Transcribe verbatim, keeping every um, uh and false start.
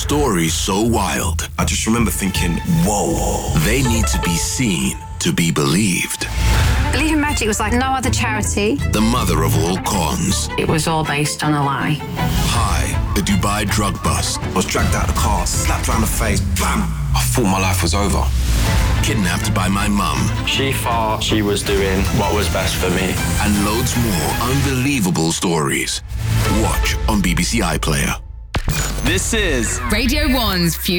stories so wild. I just remember thinking, whoa. They need to be seen to be believed. Believe in Magic was like no other charity. The mother of all cons. It was all based on a lie. Hi, the Dubai drug bust. I was dragged out of the car, slapped around the face, bam! I thought my life was over. Kidnapped by my mum. She thought she was doing what was best for me. And loads more unbelievable stories. Watch on B B C iPlayer. This is Radio one's Future